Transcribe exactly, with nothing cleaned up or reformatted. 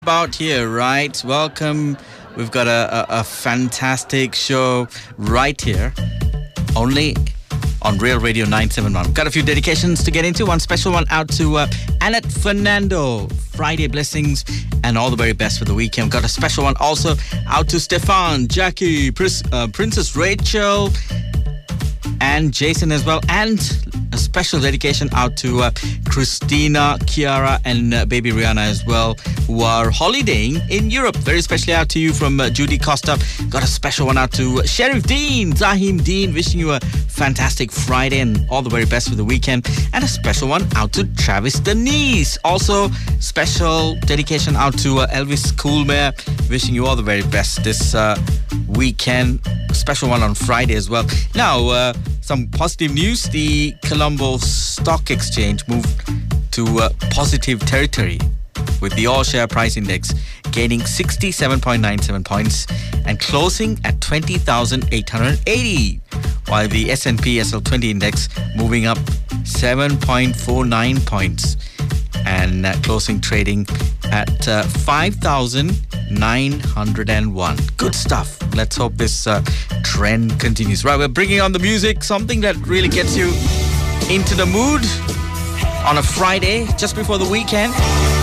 About here, right? Welcome. We've got a, a, a fantastic show right here, only on Real Radio nine seventy-one. We've got a few dedications to get into. One special one out to uh, Annette Fernando. Friday blessings and all the very best for the weekend. We've got a special one also out to Stefan, Jackie, Pris, uh, Princess Rachel, and Jason as well. And a special dedication out to uh, Christina, Kiara, and uh, baby Rihanna as well, who are holidaying in Europe. Very especially out to you from uh, Judy Costa. Got a special one out to uh, Sheriff Dean, Zahim Dean, wishing you a fantastic Friday and all the very best for the weekend. And a special one out to Travis Denise. Also, special dedication out to uh, Elvis Coolmare, wishing you all the very best this uh, weekend. Special one on Friday as well. Now, uh, some positive news. The Colombo Stock Exchange moved to uh, positive territory, with the all-share price index gaining sixty-seven point nine seven points and closing at twenty thousand eight hundred eighty, while the S and P S L twenty index moving up seven point four nine points and uh, closing trading at uh, five thousand nine hundred one. Good stuff. Let's hope this uh, trend continues. Right, we're bringing on the music, something that really gets you into the mood on a Friday just before the weekend.